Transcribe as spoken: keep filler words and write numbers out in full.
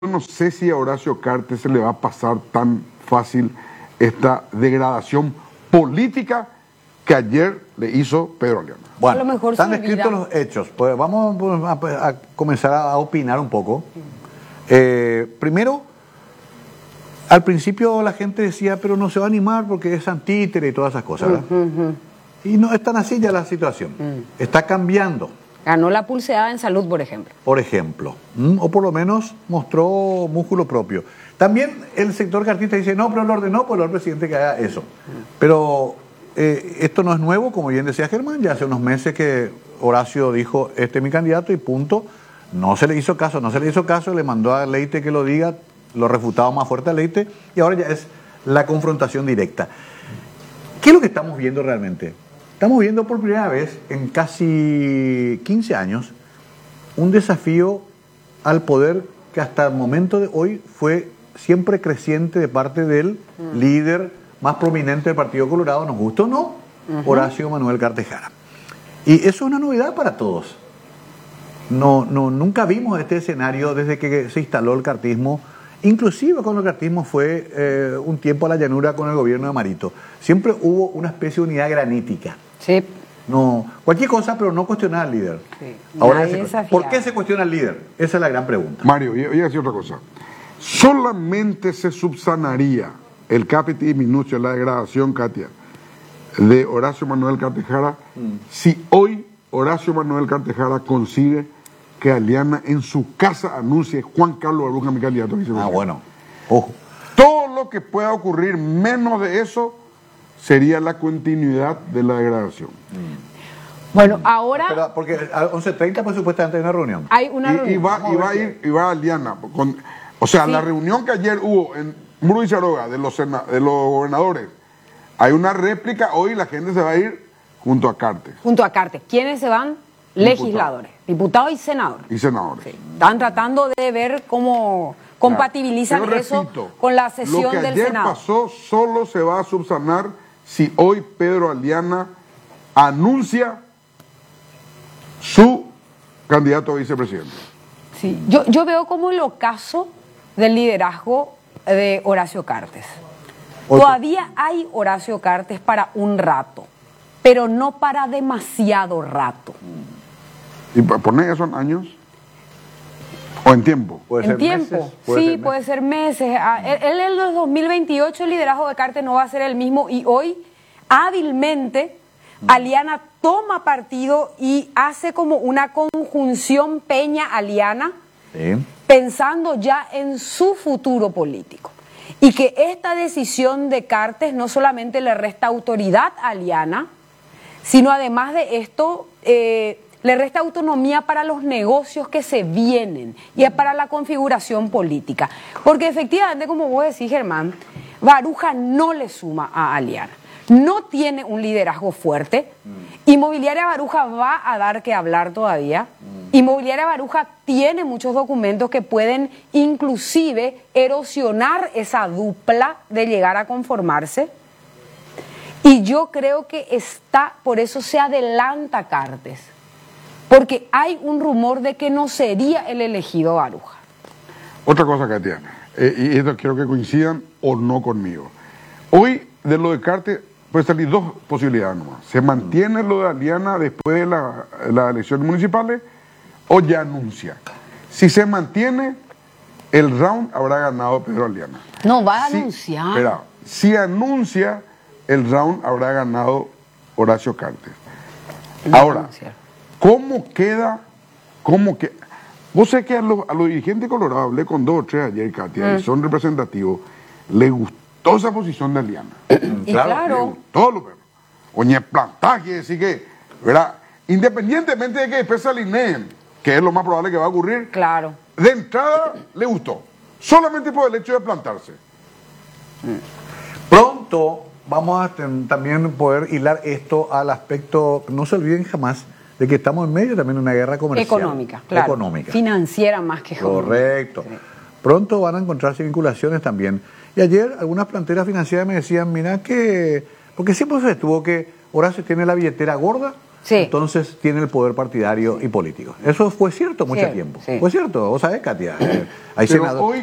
no sé si a Horacio Cartes se le va a pasar tan fácil esta degradación política que ayer le hizo Pedro Aliana. Bueno, a lo mejor están escritos los hechos. Pues vamos a, a comenzar a opinar un poco. Eh, primero, al principio la gente decía, pero no se va a animar porque es antítere y todas esas cosas, ¿verdad? Uh -huh. Y no es tan así ya la situación. Uh-huh. Está cambiando. Ganó la pulseada en salud, por ejemplo. Por ejemplo. O por lo menos mostró músculo propio. También el sector cartista dice, no, pero lo ordenó por el presidente que haga eso. Pero eh, esto no es nuevo, como bien decía Germán, ya hace unos meses que Horacio dijo, este es mi candidato y punto. No se le hizo caso, no se le hizo caso, le mandó a Leite que lo diga, lo refutaba más fuerte a Leite y ahora ya es la confrontación directa. ¿Qué es lo que estamos viendo realmente? Estamos viendo por primera vez en casi quince años un desafío al poder que hasta el momento de hoy fue siempre creciente de parte del mm. líder más prominente del Partido Colorado, nos gusta o no, uh-huh. Horacio Manuel Cartes Jara. Y eso es una novedad para todos. No, no, nunca vimos este escenario desde que se instaló el cartismo. Inclusive cuando el cartismo fue eh, un tiempo a la llanura con el gobierno de Marito. Siempre hubo una especie de unidad granítica. Sí. No, cualquier cosa, pero no cuestionar al líder. Sí. Ahora, se, ¿por qué se cuestiona al líder? Esa es la gran pregunta. Mario, yo voy a decir otra cosa. Solamente se subsanaría el cápita y minucio, la degradación, Katia, de Horacio Manuel Cartes Jara, mm. si hoy Horacio Manuel Cartes Jara consigue que Aliana en su casa anuncie Juan Carlos Baruja mi candidato. Ah, bueno. Ojo. Todo lo que pueda ocurrir menos de eso sería la continuidad de la degradación. Mm. Bueno, ahora... Pero porque a once treinta pues supuestamente hay una reunión. Hay una y, reunión. Y va, y va a ir, y va Aliana. Con, o sea, sí. La reunión que ayer hubo en Muro y Charoga de los, sena, de los gobernadores, hay una réplica, hoy la gente se va a ir junto a Cartes. Junto a Cartes. ¿Quiénes se van? Legisladores, diputados y senadores. Y senadores. Sí. Están tratando de ver cómo compatibilizan claro. eso repito, con la sesión lo que del ayer Senado. Pasó solo se va a subsanar si hoy Pedro Aliana anuncia su candidato a vicepresidente. Sí, yo, yo veo como el ocaso del liderazgo de Horacio Cartes. Ocho. Todavía hay Horacio Cartes para un rato, pero no para demasiado rato. ¿Y poner eso en años? ¿O en tiempo? ¿Puede en ser tiempo, meses? ¿Puede sí, ser meses? puede ser meses. Él en el dos mil veintiocho el liderazgo de Cartes no va a ser el mismo y hoy hábilmente Aliana toma partido y hace como una conjunción Peña-Aliana, sí. pensando ya en su futuro político. Y que esta decisión de Cartes no solamente le resta autoridad a Aliana, sino además de esto eh, le resta autonomía para los negocios que se vienen y para la configuración política. Porque efectivamente, como vos decís, Germán, Baruja no le suma a Aliana. No tiene un liderazgo fuerte. Inmobiliaria Baruja va a dar que hablar todavía. Inmobiliaria Baruja tiene muchos documentos que pueden inclusive erosionar esa dupla de llegar a conformarse. Y yo creo que está, por eso se adelanta Cartes. Porque hay un rumor de que no sería el elegido Baruja. Otra cosa, Katia, eh, y esto quiero que coincidan o no conmigo. Hoy, de lo de Cartes, puede salir dos posibilidades nomás. Se mantiene lo de Aliana después de la, las elecciones municipales o ya anuncia. Si se mantiene, el round habrá ganado Pedro Aliana. No, va a si, anunciar. Espera, si anuncia, el round habrá ganado Horacio Cartes. No Ahora, ¿cómo queda? ¿Cómo que? Vos sé que a los, a los dirigentes colorados, hablé con dos o tres ayer, Katia, mm. y son representativos, les gustó esa posición de Aliana. Y claro. claro. Todo lo perro. Oñe plantaje, así que, ¿verdad? Independientemente de que después se alineen, que es lo más probable que va a ocurrir, claro. de entrada le gustó. Solamente por el hecho de plantarse. Mm. Pronto vamos a ten, también poder hilar esto al aspecto, no se olviden jamás, de que estamos en medio también de una guerra comercial. Económica, claro. Económica. Financiera más que económica. Correcto. Sí. Pronto van a encontrarse vinculaciones también. Y ayer algunas planteras financieras me decían, mira que, porque siempre se estuvo que Horacio tiene la billetera gorda Sí. entonces tiene el poder partidario y político. Eso fue cierto mucho Sí, tiempo. sí. Fue cierto, vos sabés, Katia. Hay Pero senadores. hoy